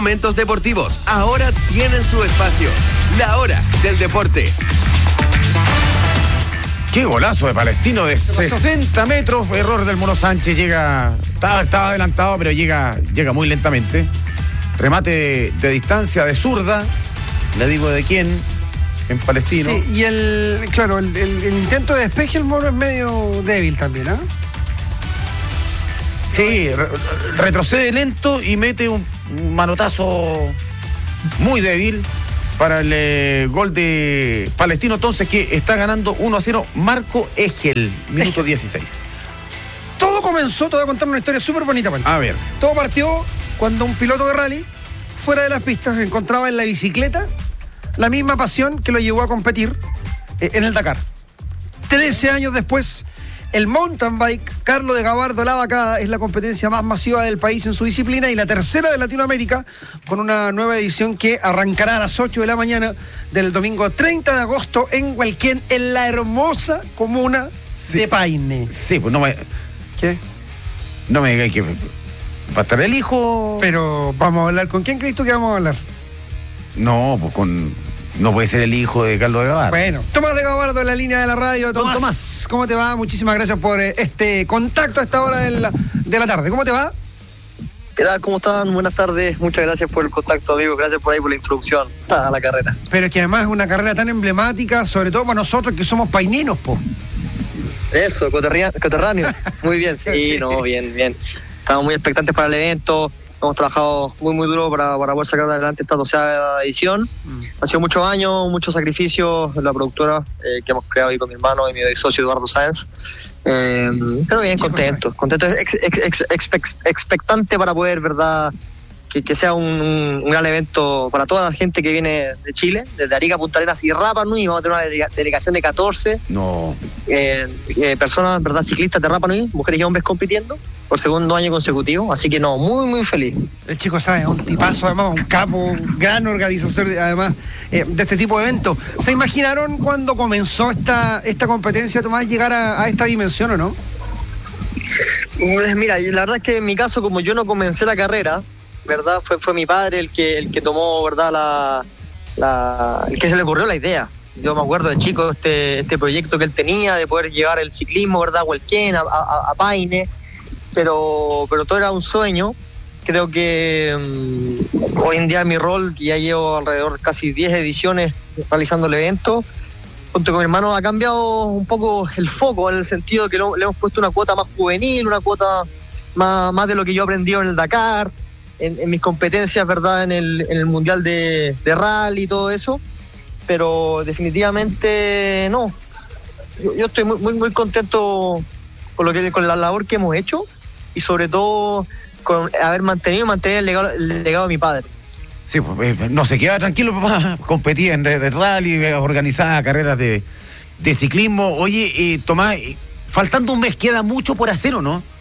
Momentos deportivos ahora tienen su espacio. La hora del deporte. Qué golazo de Palestino de 60 metros. Error del Mono Sánchez. Estaba adelantado, pero llega muy lentamente. Remate de distancia de zurda. Le digo de quién. En Palestino. Sí, y el intento de despeje el Mono es medio débil también, ¿ah? Sí, retrocede lento y mete un manotazo muy débil para el gol de Palestino, entonces, que está ganando 1-0 Marco Egel, minuto 16. Todo comenzó, te voy a contar una historia súper bonita, Pancho. A ver. Todo partió cuando un piloto de rally, fuera de las pistas, encontraba en la bicicleta la misma pasión que lo llevó a competir en el Dakar. 13 años después, el mountain bike, Carlos de Gabardo La Vacada, es la competencia más masiva del país en su disciplina y la tercera de Latinoamérica, con una nueva edición que arrancará a las 8 de la mañana del domingo 30 de agosto en Hualquén, en la hermosa comuna de Paine. Sí, pues no me... ¿Qué? No me digáis que... ¿Va a estar el hijo? Pero vamos a hablar. ¿Con quién crees tú que vamos a hablar? No, pues con... No puede ser el hijo de Carlos de Gabardo. Bueno, Tomás de Gabardo en la línea de la radio. Tomás, ¿cómo te va? Muchísimas gracias por este contacto a esta hora de la tarde. ¿Cómo te va? ¿Qué tal? ¿Cómo están? Buenas tardes. Muchas gracias por el contacto, amigo. Gracias por ahí por la introducción a la carrera. Pero es que además es una carrera tan emblemática, sobre todo para nosotros que somos paininos, po. Eso, coterráneo. Muy bien, sí, no, bien. Estamos muy expectantes para el evento. Hemos trabajado muy duro para poder sacar adelante esta 12ª edición. Han sido muchos años, muchos sacrificios de la productora que hemos creado ahí con mi hermano y mi socio Eduardo Sáenz. Pero bien, contento, expectante para poder, ¿verdad?, que sea un gran evento para toda la gente que viene de Chile, desde Arica, Punta Arenas y Rapa Nui. Vamos a tener una delegación de 14 personas, ¿verdad?, ciclistas de Rapa Nui, mujeres y hombres compitiendo por segundo año consecutivo, así que no, muy feliz. El chico sabe, es un tipazo, además, un capo, un gran organizador, además, de este tipo de eventos. ¿Se imaginaron cuando comenzó esta competencia, Tomás, llegar a esta dimensión o no? Pues mira, la verdad es que en mi caso, como yo no comencé la carrera, ¿verdad? Fue mi padre el que tomó, ¿verdad?, el que se le ocurrió la idea. Yo me acuerdo de chico este proyecto que él tenía de poder llevar el ciclismo, ¿verdad?, a Hualquén, a Paine, pero todo era un sueño. Creo que hoy en día mi rol, que ya llevo alrededor de casi 10 ediciones realizando el evento, junto con mi hermano, ha cambiado un poco el foco, en el sentido de que le hemos puesto una cuota más juvenil, una cuota más de lo que yo he aprendido en el Dakar, en mis competencias, ¿verdad?, en el Mundial de Rally y todo eso. Pero definitivamente no. Yo estoy muy contento con la labor que hemos hecho y sobre todo con haber mantener el legado de mi padre. Sí, pues no se queda tranquilo, papá. Competía en rally, organizaba carreras de ciclismo. Oye, Tomás, faltando un mes, ¿queda mucho por hacer o no?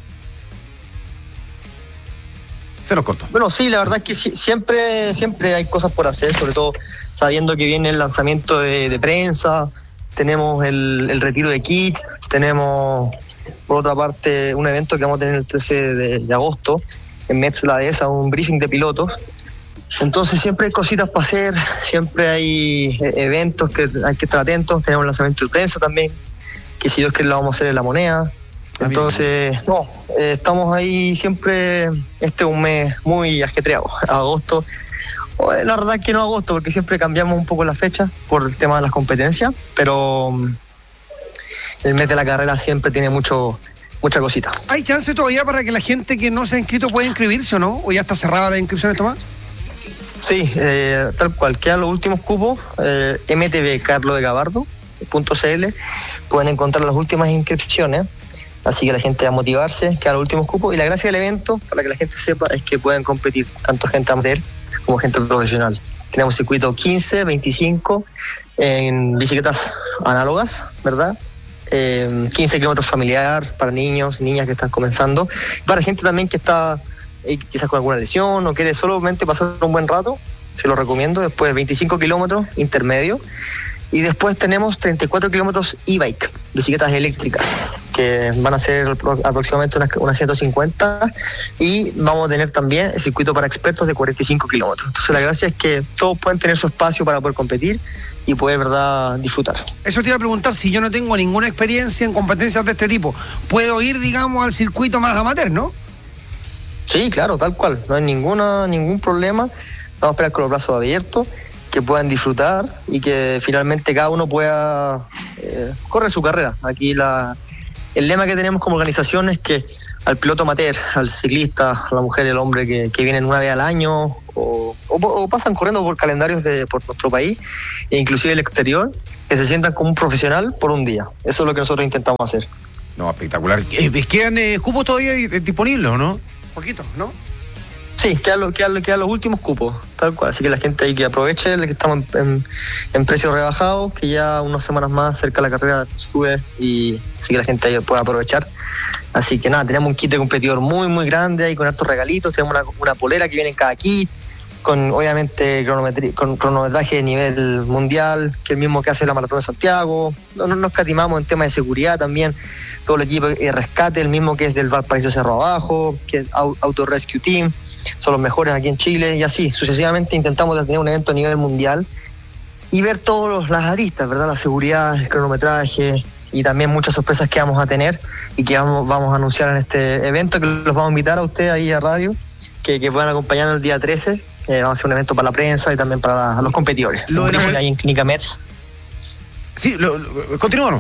Se nos cortó. Bueno, sí, la verdad es que siempre hay cosas por hacer, sobre todo sabiendo que viene el lanzamiento de prensa, tenemos el retiro de kit, tenemos por otra parte un evento que vamos a tener el 13 de agosto en Metz La Dehesa, un briefing de pilotos. Entonces siempre hay cositas para hacer, siempre hay eventos que hay que estar atentos. Tenemos el lanzamiento de prensa también, que si Dios quiere lo vamos a hacer en La Moneda. Entonces, estamos ahí siempre. Este es un mes muy ajetreado, agosto. La verdad es que no agosto, porque siempre cambiamos un poco la fecha por el tema de las competencias, pero el mes de la carrera siempre tiene mucha cosita. ¿Hay chance todavía para que la gente que no se ha inscrito pueda inscribirse o no? ¿O ya está cerrada la inscripción, Tomás? Sí, tal cual, quedan los últimos cupos, mtvcarlodegabardo.cl, pueden encontrar las últimas inscripciones. Así que la gente va a motivarse, quedan los últimos cupos. Y la gracia del evento, para que la gente sepa, es que pueden competir tanto gente amateur como gente profesional. Tenemos circuito 15, 25 en bicicletas análogas, ¿verdad? 15 kilómetros familiar para niños, niñas que están comenzando. Para gente también que está quizás con alguna lesión o quiere solamente pasar un buen rato, se lo recomiendo. Después 25 kilómetros intermedio. Y después tenemos 34 kilómetros e-bike, bicicletas eléctricas, que van a ser aproximadamente unas 150, y vamos a tener también el circuito para expertos de 45 kilómetros. Entonces la gracia es que todos pueden tener su espacio para poder competir y poder, ¿verdad?, disfrutar. Eso te iba a preguntar, si yo no tengo ninguna experiencia en competencias de este tipo, ¿puedo ir, digamos, al circuito más amateur, no? Sí, claro, tal cual, no hay ningún problema. Vamos a esperar con los brazos abiertos, que puedan disfrutar y que finalmente cada uno pueda correr su carrera. Aquí el lema que tenemos como organización es que al piloto amateur, al ciclista, a la mujer y el hombre que vienen una vez al año o pasan corriendo por calendarios por nuestro país e inclusive el exterior, que se sientan como un profesional por un día. Eso es lo que nosotros intentamos hacer. No, espectacular. ¿Quedan cupos todavía disponibles o no? Poquito, ¿no? Sí, quedan los últimos cupos, tal cual. Así que la gente ahí que aproveche, que estamos en precios rebajados, que ya unas semanas más cerca de la carrera sube, y así que la gente ahí pueda aprovechar. Así que nada, tenemos un kit de competidor muy, muy grande ahí con hartos regalitos. Tenemos una polera que viene en cada kit, con obviamente con cronometraje de nivel mundial, que es el mismo que hace la Maratón de Santiago. No nos catimamos en temas de seguridad también. Todo el equipo de rescate, el mismo que es del Valparaíso Cerro Abajo, que es Auto Rescue Team. Son los mejores aquí en Chile, y así sucesivamente intentamos tener un evento a nivel mundial y ver todas las aristas, ¿verdad? La seguridad, el cronometraje y también muchas sorpresas que vamos a tener y que vamos a anunciar en este evento, que los vamos a invitar a ustedes ahí a radio, que puedan acompañarnos el día 13. Vamos a hacer un evento para la prensa y también para los competidores. Lo tenemos ahí en Clínica Med. Sí, continuamos.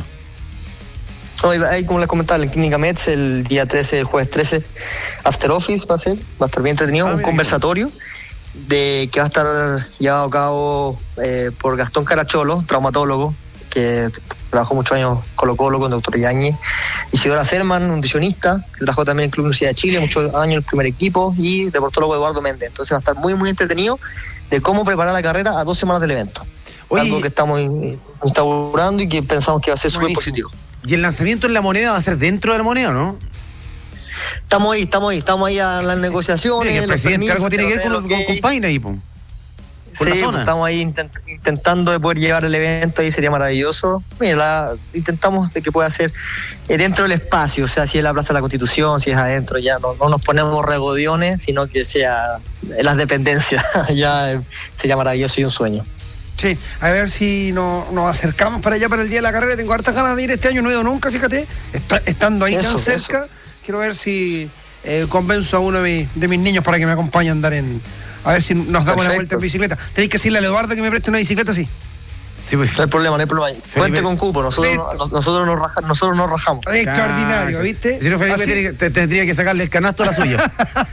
Ahí, como les comentaba, en Clínica Mets el día 13, el jueves 13, After Office va a estar bien entretenido, un conversatorio que va a estar llevado a cabo por Gastón Caracholo, traumatólogo, que trabajó muchos años Colo-Colo con el doctor Yáñez, Isidora Serman, nutricionista, que trabajó también en el Club Universidad de Chile, muchos años en el primer equipo, y deportólogo Eduardo Méndez. Entonces va a estar muy, muy entretenido de cómo preparar la carrera a 2 semanas del evento. Oye, algo que estamos instaurando y que pensamos que va a ser súper positivo. ¿Y el lanzamiento en La Moneda va a ser dentro de La Moneda o no? Estamos ahí a las negociaciones. Sí, el presidente algo tiene que ver con Paine ahí, con sí, la zona. Estamos ahí intentando de poder llevar el evento, ahí sería maravilloso. Mira, intentamos de que pueda ser dentro del espacio, o sea, si es la Plaza de la Constitución, si es adentro, ya no nos ponemos regodiones, sino que sea en las dependencias, ya sería maravilloso y un sueño. Sí, a ver si nos acercamos para allá para el día de la carrera. Tengo hartas ganas de ir este año, no he ido nunca, fíjate, estando ahí tan cerca. Quiero ver si convenzo a uno de mis niños para que me acompañe a andar a ver si nos damos una vuelta en bicicleta. Tenéis que decirle a Eduardo que me preste una bicicleta, sí. Sí, pues. No hay problema. Cuente con cupo, nosotros nos rajamos. Extraordinario, ¿viste? Si no, Felipe tendría que sacarle el canasto a la suya.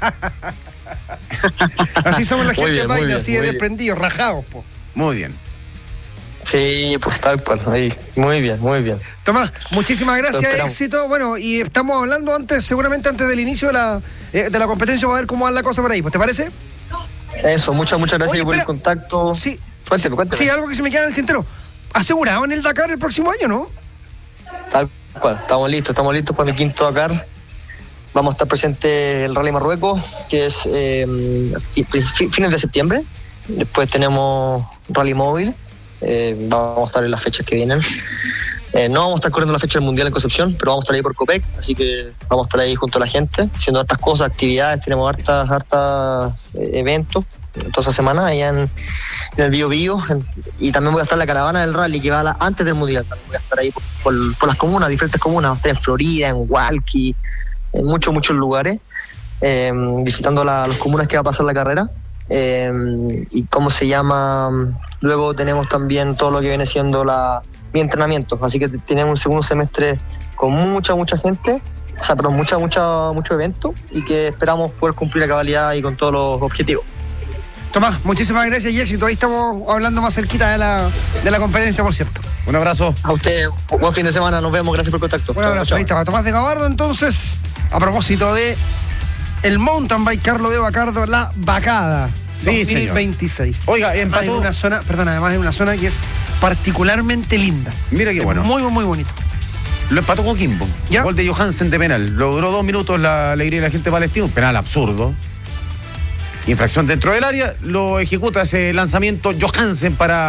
Así somos la gente, Paine, así de desprendidos, rajados, po. Muy bien. Sí, pues tal cual, ahí. Muy bien, muy bien. Tomás, muchísimas gracias, éxito. Bueno, y estamos hablando seguramente antes del inicio de la competencia, para ver cómo va la cosa por ahí, ¿te parece? Eso, muchas gracias por el contacto. Sí, cuénteme. Sí, algo que se me queda en el tintero. ¿Asegurado en el Dakar el próximo año, no? Tal cual, estamos listos para mi quinto Dakar. Vamos a estar presentes en el Rally Marruecos, que es fines de septiembre. Después tenemos Rally Móvil, vamos a estar en las fechas que vienen. No vamos a estar corriendo la fecha del Mundial en Concepción, pero vamos a estar ahí por Copec, así que vamos a estar ahí junto a la gente, haciendo hartas cosas, actividades, tenemos hartas eventos toda esa semana allá en el Biobío, y también voy a estar en la caravana del rally que va antes del Mundial. También voy a estar ahí por las comunas, diferentes comunas, vamos a estar en Florida, en Hualqui, en muchos lugares, visitando las comunas que va a pasar la carrera. Y cómo se llama, luego tenemos también todo lo que viene siendo mi entrenamiento, así que tenemos un segundo semestre con mucha gente, o sea, perdón, mucho evento, y que esperamos poder cumplir a cabalidad y con todos los objetivos. Tomás, muchísimas gracias y éxito. Ahí estamos hablando más cerquita de la competencia, por cierto. Un abrazo. A usted, buen fin de semana, nos vemos, gracias por el contacto. Un abrazo. Ahí estaba Tomás de Gabardo, entonces, a propósito de el mountain bike Carlos de Bacardo, la Bacada, sí, 2026. Señor. Oiga, empató. Además en una zona que es particularmente linda. Mira qué bueno. Muy, muy bonito. Lo empató Coquimbo. ¿Ya? Gol de Johansen de penal. Logró 2 minutos la alegría de la gente palestina. Un penal absurdo. Infracción dentro del área. Lo ejecuta ese lanzamiento Johansen para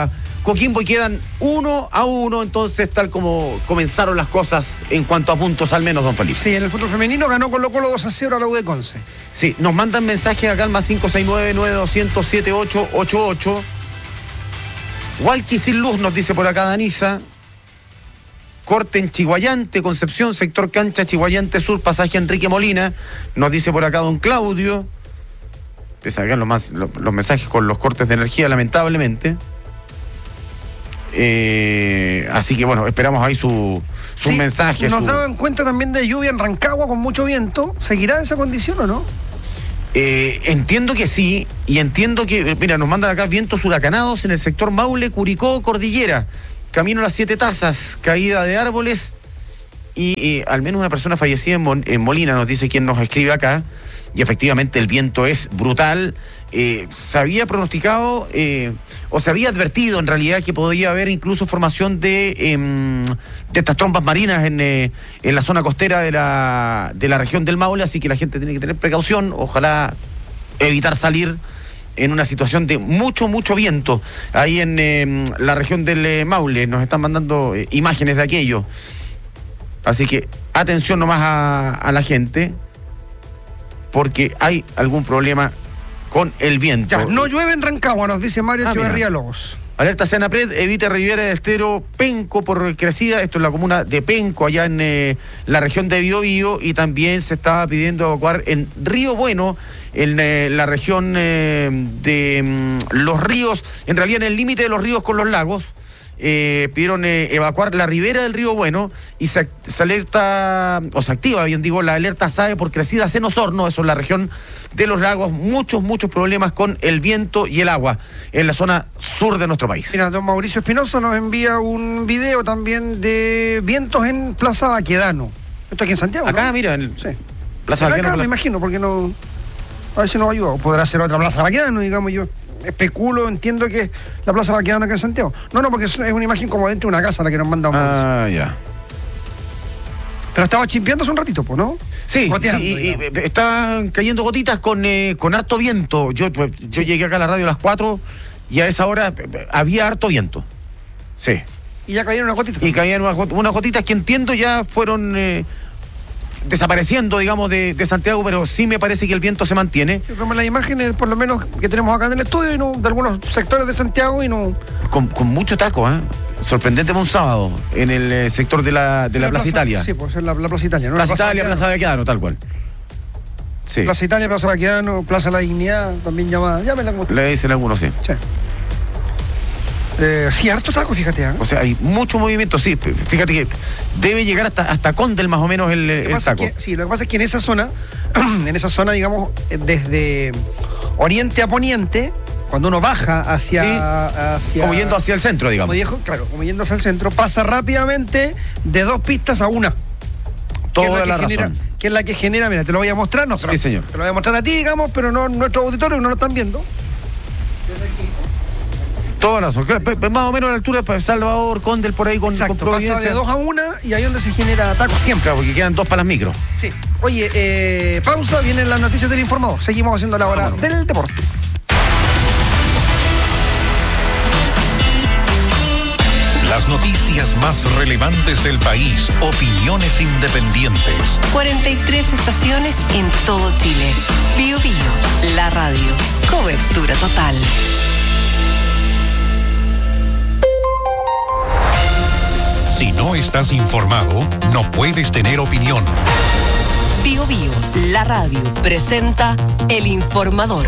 Coquimbo y quedan 1-1, entonces tal como comenzaron las cosas en cuanto a puntos al menos, don Felipe. Sí, en el fútbol femenino ganó Colo-Colo 2-0 a la U de Conce. Sí, nos mandan mensajes acá al más 569-9200-7888. Walkie sin luz, nos dice por acá Danisa. Corte en Chiguayante, Concepción, sector cancha Chiguayante Sur, pasaje Enrique Molina, nos dice por acá don Claudio. Empiezan acá los mensajes con los cortes de energía, lamentablemente. Así que bueno, esperamos ahí sus mensajes. Nos daban cuenta también de lluvia en Rancagua con mucho viento. ¿Seguirá esa condición o no? Entiendo que sí, y entiendo que, mira, nos mandan acá vientos huracanados en el sector Maule, Curicó, Cordillera, camino a las 7 Tazas, caída de árboles y al menos una persona fallecida en Molina, nos dice quien nos escribe acá, y efectivamente el viento es brutal. Se había pronosticado, o se había advertido en realidad que podría haber incluso formación de estas trombas marinas en la zona costera de la región del Maule, así que la gente tiene que tener precaución, ojalá evitar salir en una situación de mucho viento. Ahí en la región del Maule nos están mandando imágenes de aquello, así que atención nomás a la gente, porque hay algún problema con el viento. Ya, no llueve en Rancagua, nos dice Mario Echeverría Lobos. Alerta Senapred, evite Riviera del Estero, Penco por crecida. Esto es la comuna de Penco, allá en la región de Biobío, y también se estaba pidiendo evacuar en Río Bueno, en la región de los ríos, en realidad en el límite de los ríos con los lagos. Pidieron evacuar la ribera del Río Bueno y se alerta, o se activa, bien digo, la alerta SAE por crecidas en Osorno, eso es la región de los lagos. Muchos problemas con el viento y el agua en la zona sur de nuestro país. Mira, don Mauricio Espinosa nos envía un video también de vientos en Plaza Baquedano. Esto aquí en Santiago, acá, ¿no? Mira, sí. Plaza Baquedano. Acá me imagino, porque no... A ver si nos ayuda. O podrá ser otra Plaza Baquedano, digamos yo. Especulo, entiendo que es la Plaza Baquedano acá en Santiago. No, porque es una imagen como dentro de una casa la que nos manda un ya. Pero estaba chimpeando hace un ratito, pues, ¿no? Sí, y estaban cayendo gotitas con harto viento. Yo llegué acá a la radio a las 4 y a esa hora había harto viento. Sí. Y ya cayeron unas gotitas. Y caían unas gotitas que entiendo ya fueron desapareciendo, digamos, de Santiago, pero sí me parece que el viento se mantiene. Como las imágenes, por lo menos, que tenemos acá en el estudio, y no, de algunos sectores de Santiago, y no... Con mucho taco, sorprendente para un sábado, en el sector de la Plaza Italia. Sí, pues en la Plaza Italia, ¿no? Plaza Italia, Plaza Baquedano, tal cual. Sí. Plaza Italia, Plaza Baquedano, Plaza La Dignidad, también llamada. Llámenla como le dicen algunos, sí. Sí, harto taco, fíjate. O sea, hay mucho movimiento, sí. Fíjate que debe llegar hasta Condel más o menos el taco. Sí, lo que pasa es que en esa zona, digamos, desde oriente a poniente, cuando uno baja hacia como yendo hacia el centro, digamos. Como yendo hacia el centro, pasa rápidamente de 2 pistas a una. Toda la razón. Que es la que genera, mira, te lo voy a mostrar. Sí, señor. Te lo voy a mostrar a ti, digamos, pero no nuestro auditorio, no lo están viendo. Toda la razón. Más o menos a la altura de Salvador, Condel, por ahí con Providencia. Pasa de 2 a 1 y ahí es donde se genera ataque siempre. Claro, porque quedan 2 para las micros. Sí. Oye, pausa, vienen las noticias del informador. Seguimos haciendo la hora del deporte. Las noticias más relevantes del país, opiniones independientes. 43 estaciones en todo Chile. Bio Bio, la radio. Cobertura total. Si no estás informado, no puedes tener opinión. Bio Bio, la radio, presenta El Informador.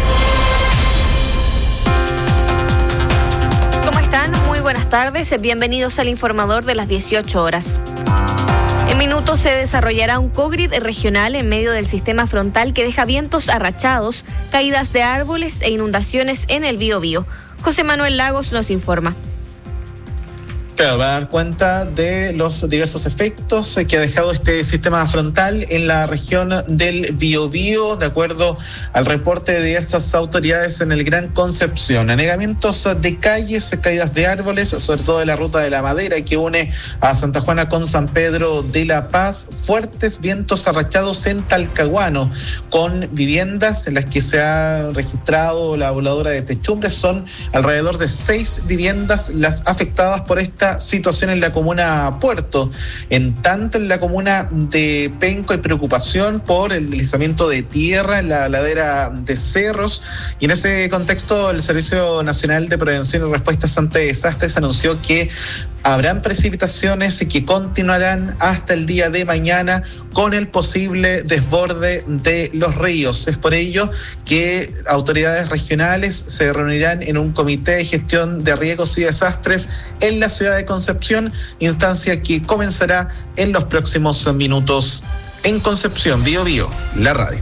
¿Cómo están? Muy buenas tardes. Bienvenidos al Informador de las 18 horas. En minutos se desarrollará un cogrid regional en medio del sistema frontal que deja vientos arrachados, caídas de árboles e inundaciones en el Biobío. José Manuel Lagos nos informa. Claro, va a dar cuenta de los diversos efectos que ha dejado este sistema frontal en la región del Biobío, de acuerdo al reporte de diversas autoridades en el Gran Concepción. Anegamientos de calles, caídas de árboles, sobre todo de la ruta de la Madera que une a Santa Juana con San Pedro de la Paz, fuertes vientos arrachados en Talcahuano, con viviendas en las que se ha registrado la voladura de techumbres. Son alrededor de 6 viviendas las afectadas por esta situación en la comuna Puerto. En tanto, en la comuna de Penco hay preocupación por el deslizamiento de tierra en la ladera de cerros, y en ese contexto el Servicio Nacional de Prevención y Respuestas ante Desastres anunció que habrán precipitaciones que continuarán hasta el día de mañana con el posible desborde de los ríos. Es por ello que autoridades regionales se reunirán en un comité de gestión de riesgos y desastres en la ciudad de Concepción, instancia que comenzará en los próximos minutos. En Concepción, Biobío, la radio.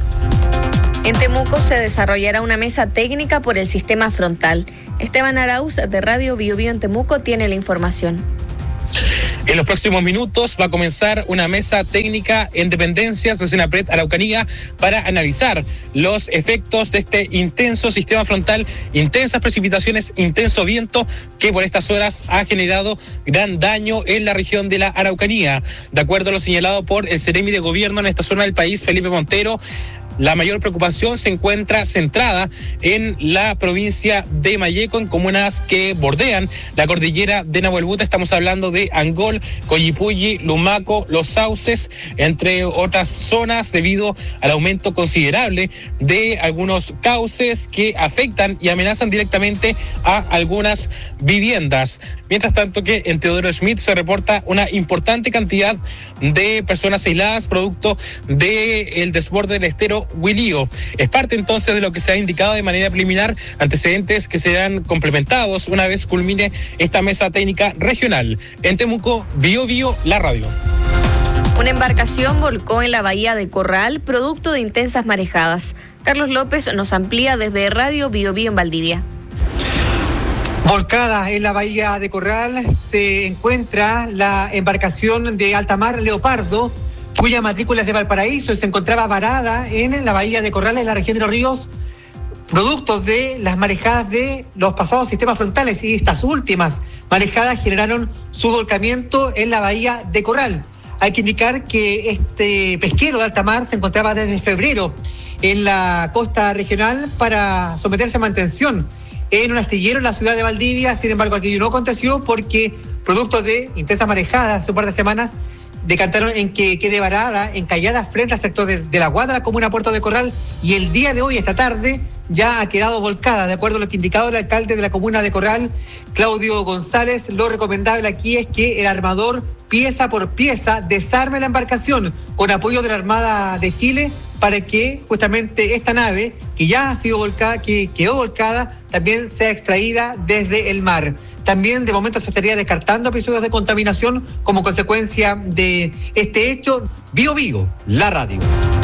En Temuco se desarrollará una mesa técnica por el sistema frontal. Esteban Arauz, de Radio Biobío en Temuco, tiene la información. En los próximos minutos va a comenzar una mesa técnica en dependencias de Senapred Araucanía para analizar los efectos de este intenso sistema frontal, intensas precipitaciones, intenso viento que por estas horas ha generado gran daño en la región de la Araucanía. De acuerdo a lo señalado por el Seremi de Gobierno en esta zona del país, Felipe Montero, la mayor preocupación se encuentra centrada en la provincia de Malleco, en comunas que bordean la cordillera de Nahuelbuta. Estamos hablando de Angol, Collipulli, Lumaco, Los Sauces, entre otras zonas, debido al aumento considerable de algunos cauces que afectan y amenazan directamente a algunas viviendas. Mientras tanto que en Teodoro Schmidt se reporta una importante cantidad de personas aisladas producto del desborde del estero Huilío. Es parte entonces de lo que se ha indicado de manera preliminar, antecedentes que serán complementados una vez culmine esta mesa técnica regional. En Temuco, Biobío, la radio. Una embarcación volcó en la bahía de Corral, producto de intensas marejadas. Carlos López nos amplía desde Radio Biobío en Valdivia. Volcada en la bahía de Corral se encuentra la embarcación de alta mar Leopardo, cuya matrícula es de Valparaíso y se encontraba varada en la bahía de Corral, en la región de Los Ríos, producto de las marejadas de los pasados sistemas frontales, y estas últimas marejadas generaron su volcamiento en la bahía de Corral. Hay que indicar que este pesquero de alta mar se encontraba desde febrero en la costa regional para someterse a mantención en un astillero en la ciudad de Valdivia. Sin embargo, aquello no aconteció porque, producto de intensas marejadas hace un par de semanas, decantaron en que quede varada, encallada frente al sector de la Guada, la comuna Puerto de Corral, y el día de hoy, esta tarde, ya ha quedado volcada. De acuerdo a lo que indicaba el alcalde de la comuna de Corral, Claudio González, lo recomendable aquí es que el armador, pieza por pieza, desarme la embarcación con apoyo de la Armada de Chile, para que justamente esta nave, que ya ha sido volcada, que quedó volcada, también sea extraída desde el mar. También de momento se estaría descartando episodios de contaminación como consecuencia de este hecho. Biobío, la radio.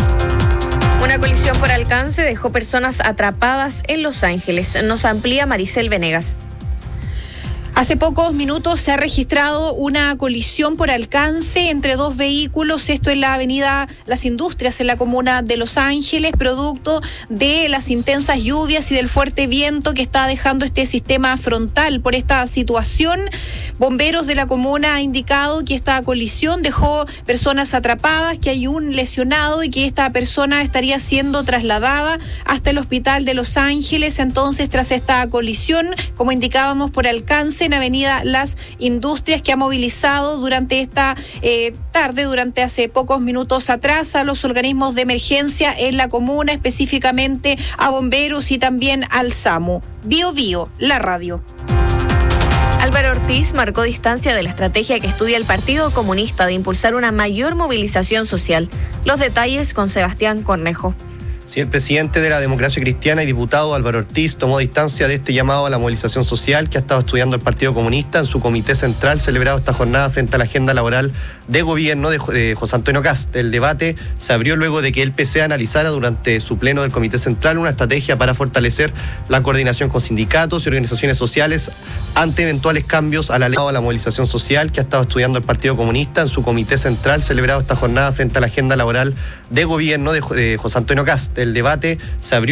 Una colisión por alcance dejó personas atrapadas en Los Ángeles. Nos amplía Maricel Venegas. Hace pocos minutos se ha registrado una colisión por alcance entre dos vehículos, esto en la avenida Las Industrias, en la comuna de Los Ángeles, producto de las intensas lluvias y del fuerte viento que está dejando este sistema frontal. Por esta situación, bomberos de la comuna han indicado que esta colisión dejó personas atrapadas, que hay un lesionado y que esta persona estaría siendo trasladada hasta el hospital de Los Ángeles. Entonces, tras esta colisión, como indicábamos, por alcance en avenida Las Industrias, que ha movilizado durante esta tarde, durante hace pocos minutos atrás, a los organismos de emergencia en la comuna, específicamente a bomberos y también al SAMU. Biobío, la radio. Álvaro Ortiz marcó distancia de la estrategia que estudia el Partido Comunista de impulsar una mayor movilización social. Los detalles con Sebastián Cornejo. Sí, el presidente de la Democracia Cristiana y diputado Álvaro Ortiz tomó distancia de este llamado a la movilización social que ha estado estudiando el Partido Comunista en su comité central celebrado esta jornada frente a la agenda laboral de gobierno de José Antonio Kast. El debate se abrió luego de que el PC analizara durante su pleno del comité central una estrategia para fortalecer la coordinación con sindicatos y organizaciones sociales ante eventuales cambios a la ley a la movilización social que ha estado estudiando el Partido Comunista en su comité central celebrado esta jornada frente a la agenda laboral de gobierno de José Antonio Kast. El debate se abrió